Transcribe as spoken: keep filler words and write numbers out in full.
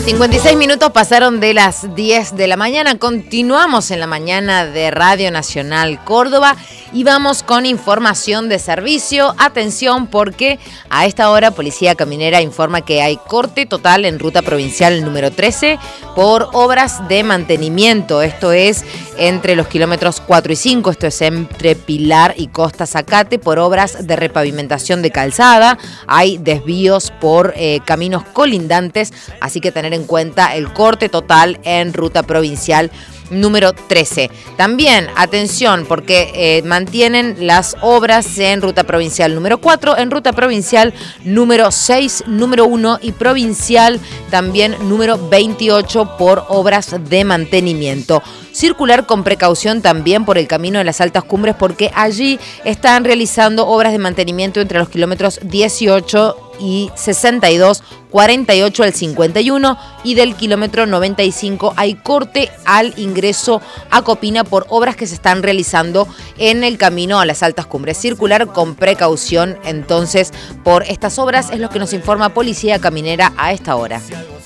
cincuenta y seis minutos pasaron de las diez de la mañana. Continuamos en la mañana de Radio Nacional Córdoba y vamos con información de servicio. Atención, porque a esta hora Policía Caminera informa que hay corte total en ruta provincial número trece por obras de mantenimiento. Esto es entre los kilómetros cuatro y cinco, esto es entre Pilar y Costa Zacate, por obras de repavimentación de calzada. Hay desvíos por eh, caminos colindantes, así que tener en cuenta el corte total en ruta provincial número trece. También, atención, porque eh, mantienen las obras en ruta provincial número cuatro, en ruta provincial número seis, número uno y provincial también número veintiocho por obras de mantenimiento. Circular con precaución también por el camino de las altas cumbres, porque allí están realizando obras de mantenimiento entre los kilómetros dieciocho y sesenta y dos, cuarenta y ocho al cincuenta y uno, y del kilómetro noventa y cinco hay corte al ingreso a Copina por obras que se están realizando en el camino a las altas cumbres. Circular con precaución entonces por estas obras es lo que nos informa Policía Caminera a esta hora.